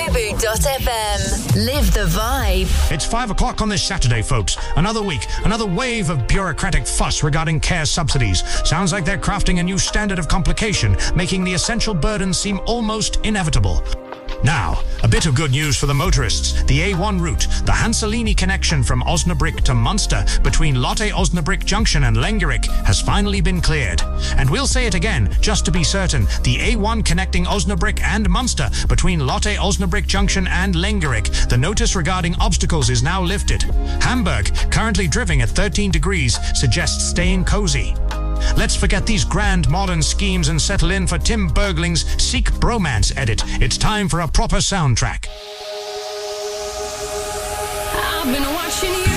Fubu.fm. Live the vibe. It's 5 o'clock on this Saturday, folks. Another week, another wave of bureaucratic fuss regarding care subsidies. Sounds like they're crafting a new standard of complication, making the essential burden seem almost inevitable. Now, a bit of good news for the motorists. The A1 route, the Hanselini connection from Osnabrück to Munster between Lotte Osnabrück Junction and Lengerich has finally been cleared. And we'll say it again, just to be certain. The A1 connecting Osnabrück and Munster between Lotte Osnabrück Junction and Lengerich. The notice regarding obstacles is now lifted. Hamburg, currently driving at 13 degrees, suggests staying cozy. Let's forget these grand modern schemes and settle in for Tim Bergling's Seek Bromance edit. It's time for a proper soundtrack. I've been watching you.